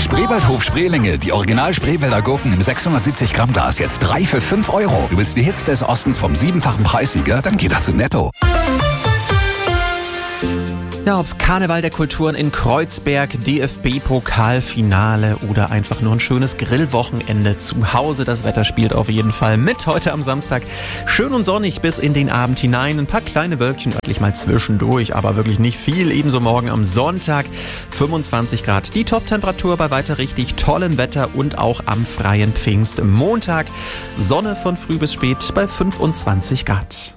Spreewaldhof Spreelinge, die Original Spreewälder Gurken im 670 Gramm Glas, jetzt 3 für 5 Euro. Du willst die Hits des Ostens vom 7-fachen Preissieger? Dann geht das zu Netto. Ja, ob Karneval der Kulturen in Kreuzberg, DFB-Pokalfinale oder einfach nur ein schönes Grillwochenende zu Hause. Das Wetter spielt auf jeden Fall mit heute am Samstag. Schön und sonnig bis in den Abend hinein. Ein paar kleine Wölkchen örtlich mal zwischendurch, aber wirklich nicht viel. Ebenso morgen am Sonntag 25 Grad. Die Top-Temperatur bei weiter richtig tollem Wetter und auch am freien Pfingstmontag. Sonne von früh bis spät bei 25 Grad.